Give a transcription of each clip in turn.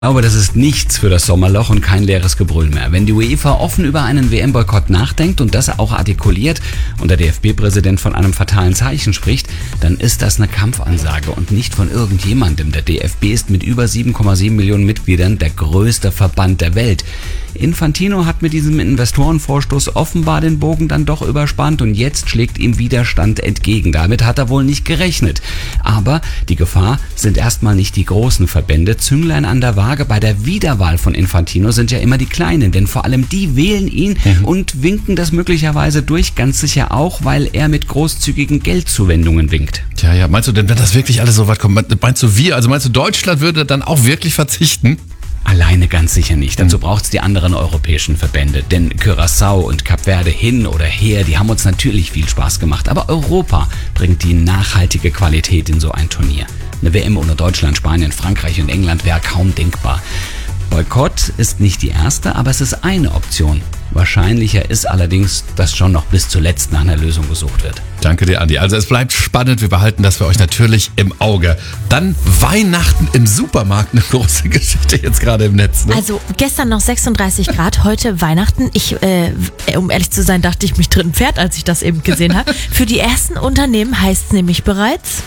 Aber das ist nichts für das Sommerloch und kein leeres Gebrüll mehr. Wenn die UEFA offen über einen WM-Boykott nachdenkt und das auch artikuliert und der DFB-Präsident von einem fatalen Zeichen spricht, dann ist das eine Kampfansage und nicht von irgendjemandem. Der DFB ist mit über 7,7 Millionen Mitgliedern der größte Verband der Welt. Infantino hat mit diesem Investorenvorstoß offenbar den Bogen dann doch überspannt und jetzt schlägt ihm Widerstand entgegen. Damit hat er wohl nicht gerechnet. Aber die Gefahr sind erstmal nicht die großen Verbände. Zünglein an der Waage bei der Wiederwahl von Infantino sind ja immer die Kleinen, denn vor allem die wählen ihn und winken das möglicherweise durch, ganz sicher auch, weil er mit großzügigen Geldzuwendungen winkt. Ja, meinst du denn, wenn das wirklich alles so weit kommt, meinst du Deutschland würde dann auch wirklich verzichten? Alleine ganz sicher nicht. Dazu braucht es die anderen europäischen Verbände. Denn Curaçao und Kap Verde hin oder her, die haben uns natürlich viel Spaß gemacht. Aber Europa bringt die nachhaltige Qualität in so ein Turnier. Eine WM ohne Deutschland, Spanien, Frankreich und England wäre kaum denkbar. Boykott ist nicht die erste, aber es ist eine Option. Wahrscheinlicher ist allerdings, dass schon noch bis zuletzt nach einer Lösung gesucht wird. Danke dir, Andi. Also es bleibt spannend. Wir behalten das für euch natürlich im Auge. Dann Weihnachten im Supermarkt. Eine große Geschichte jetzt gerade im Netz. Ne? Also gestern noch 36 Grad, heute Weihnachten. Um ehrlich zu sein, dachte ich mich drin Pferd, als ich das eben gesehen habe. Für die ersten Unternehmen heißt es nämlich bereits...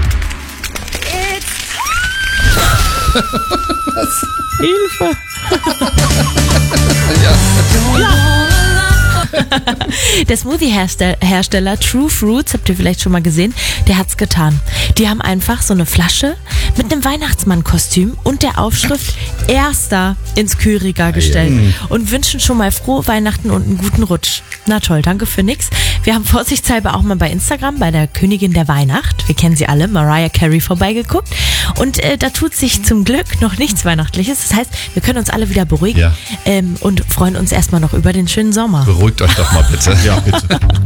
Was? Hilfe! Der Smoothie-Hersteller True Fruits, habt ihr vielleicht schon mal gesehen, der hat's getan. Die haben einfach so eine Flasche mit einem Weihnachtsmann-Kostüm und der Aufschrift Erster ins Kühlregal gestellt und wünschen schon mal frohe Weihnachten und einen guten Rutsch. Na toll, danke für nix. Wir haben vorsichtshalber auch mal bei Instagram bei der Königin der Weihnacht, wir kennen sie alle, Mariah Carey, vorbeigeguckt und da tut sich zum Glück noch nichts Weihnachtliches. Das heißt, wir können uns alle wieder beruhigen und freuen uns erstmal noch über den schönen Sommer. Beruhigt euch doch mal bitte. Ja, bitte.